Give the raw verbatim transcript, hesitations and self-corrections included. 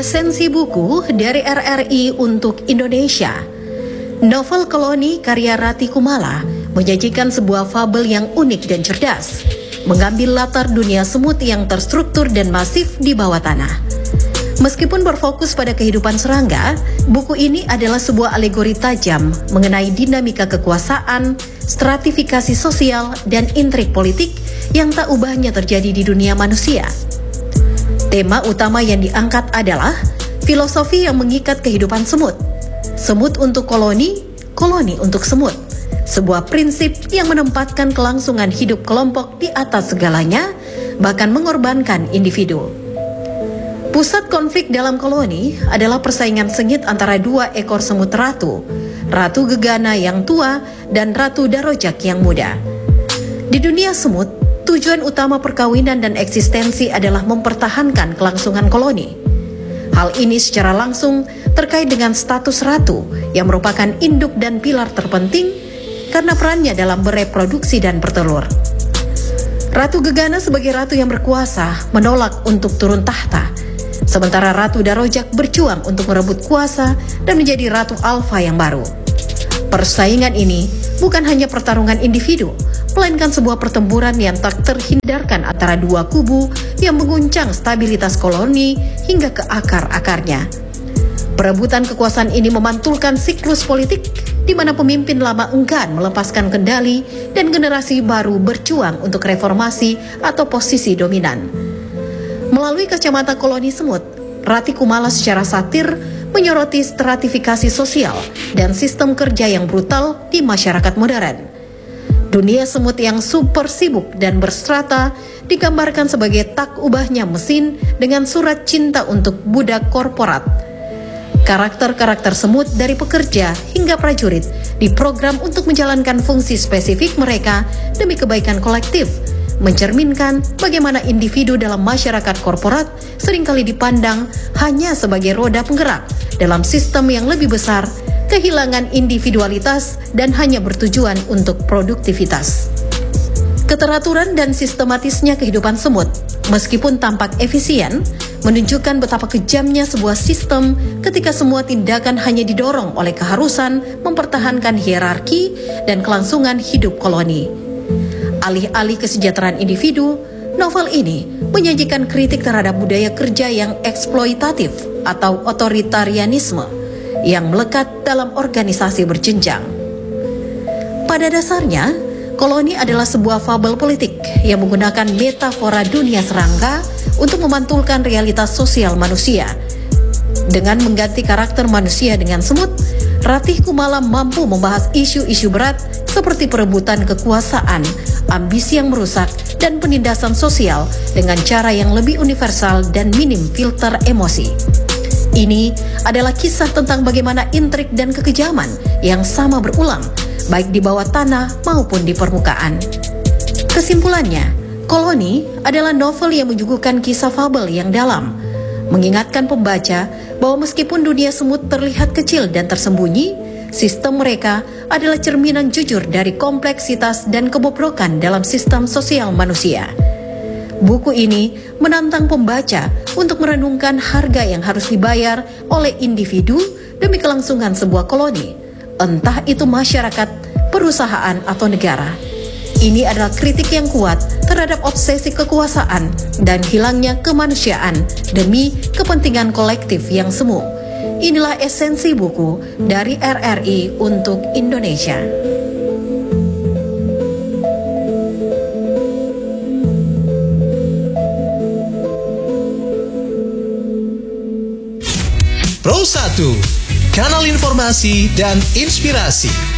Esensi buku dari R R I untuk Indonesia. Novel Koloni karya Rati Kumala menyajikan sebuah fabel yang unik dan cerdas, mengambil latar dunia semut yang terstruktur dan masif di bawah tanah. Meskipun berfokus pada kehidupan serangga, buku ini adalah sebuah alegori tajam mengenai dinamika kekuasaan, stratifikasi sosial, dan intrik politik yang tak ubahnya terjadi di dunia manusia. Tema utama yang diangkat adalah filosofi yang mengikat kehidupan semut. Semut untuk koloni, koloni untuk semut. Sebuah prinsip yang menempatkan kelangsungan hidup kelompok di atas segalanya, bahkan mengorbankan individu. Pusat konflik dalam koloni adalah persaingan sengit antara dua ekor semut ratu, Ratu Gegana yang tua dan Ratu Darojak yang muda. Di dunia semut, tujuan utama perkawinan dan eksistensi adalah mempertahankan kelangsungan koloni. Hal ini secara langsung terkait dengan status ratu yang merupakan induk dan pilar terpenting karena perannya dalam bereproduksi dan bertelur. Ratu Gegana sebagai ratu yang berkuasa menolak untuk turun tahta, sementara Ratu Darojak berjuang untuk merebut kuasa dan menjadi ratu alfa yang baru. Persaingan ini bukan hanya pertarungan individu, melainkan sebuah pertempuran yang tak terhindarkan antara dua kubu yang mengguncang stabilitas koloni hingga ke akar-akarnya. Perebutan kekuasaan ini memantulkan siklus politik di mana pemimpin lama enggan melepaskan kendali dan generasi baru berjuang untuk reformasi atau posisi dominan. Melalui kacamata koloni semut, Rati Kumala secara satir menyoroti stratifikasi sosial dan sistem kerja yang brutal di masyarakat modern. Dunia semut yang super sibuk dan berstrata digambarkan sebagai tak ubahnya mesin dengan surat cinta untuk budak korporat. Karakter-karakter semut dari pekerja hingga prajurit diprogram untuk menjalankan fungsi spesifik mereka demi kebaikan kolektif, mencerminkan bagaimana individu dalam masyarakat korporat seringkali dipandang hanya sebagai roda penggerak dalam sistem yang lebih besar, kehilangan individualitas dan hanya bertujuan untuk produktivitas. Keteraturan dan sistematisnya kehidupan semut, meskipun tampak efisien, menunjukkan betapa kejamnya sebuah sistem ketika semua tindakan hanya didorong oleh keharusan mempertahankan hierarki dan kelangsungan hidup koloni. Alih-alih kesejahteraan individu, novel ini menyajikan kritik terhadap budaya kerja yang eksploitatif atau otoritarianisme yang melekat dalam organisasi berjenjang. Pada dasarnya, koloni adalah sebuah fabel politik yang menggunakan metafora dunia serangga untuk memantulkan realitas sosial manusia. Dengan mengganti karakter manusia dengan semut, Rati Kumala mampu membahas isu-isu berat seperti perebutan kekuasaan, ambisi yang merusak, dan penindasan sosial dengan cara yang lebih universal dan minim filter emosi. Ini adalah kisah tentang bagaimana intrik dan kekejaman yang sama berulang, baik di bawah tanah maupun di permukaan. Kesimpulannya, Koloni adalah novel yang menyuguhkan kisah fabel yang dalam, mengingatkan pembaca bahwa meskipun dunia semut terlihat kecil dan tersembunyi, sistem mereka adalah cerminan jujur dari kompleksitas dan kebobrokan dalam sistem sosial manusia. Buku ini menantang pembaca untuk merenungkan harga yang harus dibayar oleh individu demi kelangsungan sebuah koloni, entah itu masyarakat, perusahaan, atau negara. Ini adalah kritik yang kuat terhadap obsesi kekuasaan dan hilangnya kemanusiaan demi kepentingan kolektif yang semu. Inilah esensi buku dari R R I untuk Indonesia. Pro satu, kanal informasi dan inspirasi.